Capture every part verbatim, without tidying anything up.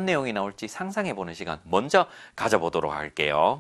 어떤 내용이 나올지 상상해보는 시간 먼저 가져보도록 할게요.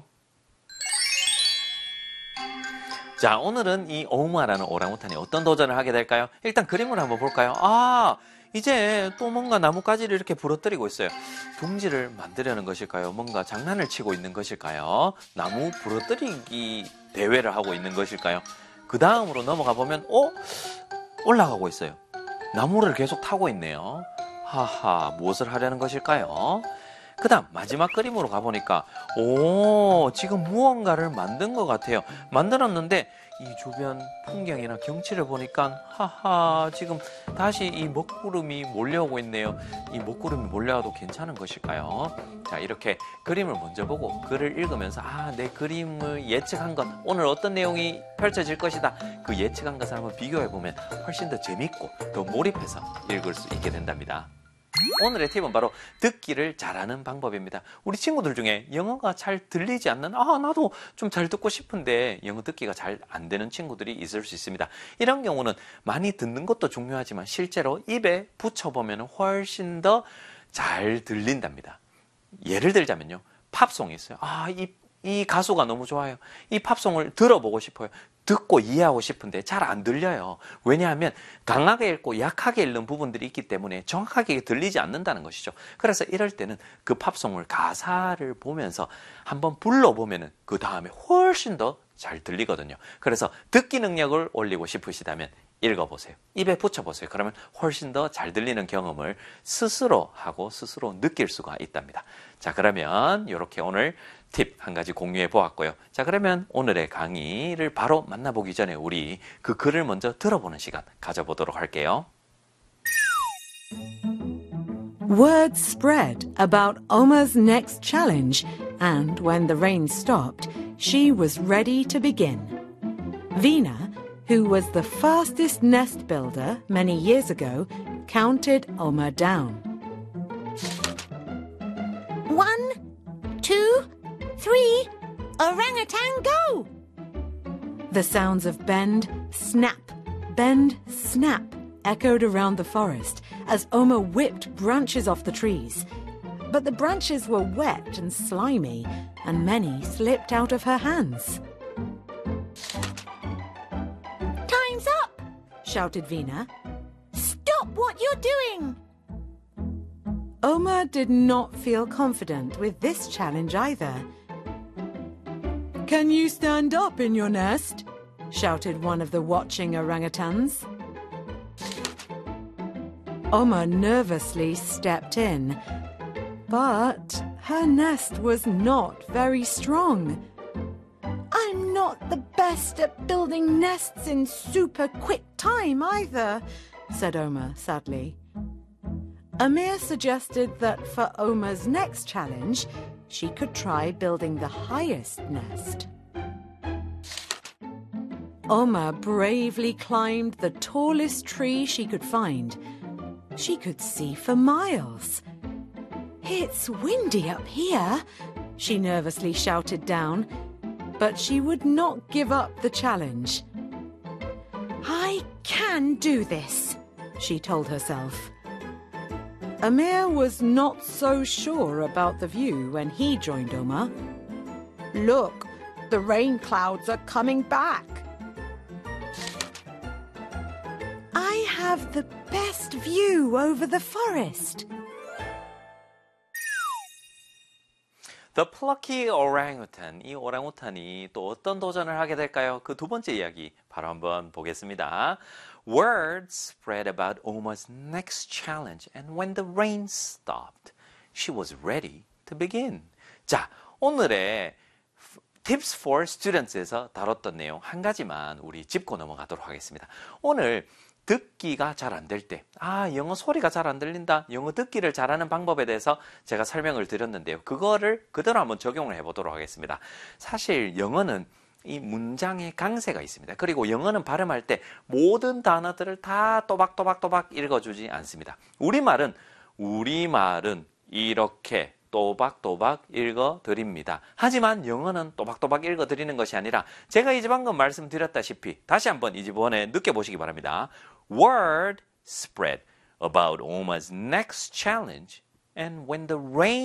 자, 오늘은 이 오마라는 오랑우탄이 어떤 도전을 하게 될까요? 일단 그림을 한번 볼까요? 아, 이제 또 뭔가 나뭇가지를 이렇게 부러뜨리고 있어요. 둥지를 만들려는 것일까요? 뭔가 장난을 치고 있는 것일까요? 나무 부러뜨리기 대회를 하고 있는 것일까요? 그 다음으로 넘어가 보면 어? 올라가고 있어요. 나무를 계속 타고 있네요. 하하, 무엇을 하려는 것일까요? 그 다음 마지막 그림으로 가보니까 오, 지금 무언가를 만든 것 같아요. 만들었는데 이 주변 풍경이나 경치를 보니까 하하, 지금 다시 이 먹구름이 몰려오고 있네요. 이 먹구름이 몰려와도 괜찮은 것일까요? 자, 이렇게 그림을 먼저 보고 글을 읽으면서 아, 내 그림을 예측한 것, 오늘 어떤 내용이 펼쳐질 것이다, 그 예측한 것을 한번 비교해보면 훨씬 더 재밌고 더 몰입해서 읽을 수 있게 된답니다. 오늘의 팁은 바로 듣기를 잘하는 방법입니다. 우리 친구들 중에 영어가 잘 들리지 않는, 아, 나도 좀 잘 듣고 싶은데 영어 듣기가 잘 안 되는 친구들이 있을 수 있습니다. 이런 경우는 많이 듣는 것도 중요하지만 실제로 입에 붙여보면 훨씬 더 잘 들린답니다. 예를 들자면요, 팝송이 있어요. 아, 이, 이 가수가 너무 좋아요. 이 팝송을 들어보고 싶어요. 듣고 이해하고 싶은데 잘 안 들려요. 왜냐하면 강하게 읽고 약하게 읽는 부분들이 있기 때문에 정확하게 들리지 않는다는 것이죠. 그래서 이럴 때는 그 팝송을 가사를 보면서 한번 불러보면 그 다음에 훨씬 더 잘 들리거든요. 그래서 듣기 능력을 올리고 싶으시다면 읽어보세요. 입에 붙여보세요. 그러면 훨씬 더 잘 들리는 경험을 스스로 하고 스스로 느낄 수가 있답니다. 자, 그러면 이렇게 오늘 팁 한 가지 공유해 보았고요. 자, 그러면 오늘의 강의를 바로 만나보기 전에 우리 그 글을 먼저 들어보는 시간 가져보도록 할게요. Word spread about Oma's next challenge, and when the rain stopped, she was ready to begin. Veena, who was the fastest nest builder many years ago, counted Oma down. One, two, three, orangutan go! The sounds of bend, snap, bend, snap echoed around the forest as Oma whipped branches off the trees. But the branches were wet and slimy, and many slipped out of her hands. Time's up! Shouted Veena. Stop what you're doing! Oma did not feel confident with this challenge either. Can you stand up in your nest? Shouted one of the watching orangutans. Oma nervously stepped in, but her nest was not very strong. I'm not the best at building nests in super quick time either, said Oma sadly. Amir suggested that for Oma's next challenge, she could try building the highest nest. Oma bravely climbed the tallest tree she could find. She could see for miles. It's windy up here, she nervously shouted down, but she would not give up the challenge. I can do this, she told herself. Amir was not so sure about the view when he joined Oma. Look, the rain clouds are coming back. I have the best view over the forest. The plucky orangutan. 이 오랑우탄이 또 어떤 도전을 하게 될까요? 그 두 번째 이야기 바로 한번 보겠습니다. Word spread about Oma's next challenge, and when the rain stopped, she was ready to begin. 자, 오늘의 Tips for Students에서 다뤘던 내용 한 가지만 우리 짚고 넘어가도록 하겠습니다. 오늘 듣기가 잘 안 될 때, 아, 영어 소리가 잘 안 들린다, 영어 듣기를 잘하는 방법에 대해서 제가 설명을 드렸는데요. 그거를 그대로 한번 적용을 해보도록 하겠습니다. 사실 영어는 이 문장의 강세가 있습니다. 그리고 영어는 발음할 때 모든 단어들을 다 또박또박또박 읽어주지 않습니다. 우리말은 우리말은 이렇게 또박또박 읽어드립니다. 하지만 영어는 또박또박 읽어드리는 것이 아니라 제가 이제 방금 말씀드렸다시피 다시 한번 이번에 느껴보시기 바랍니다. Word spread about Oma's next challenge, And when the rain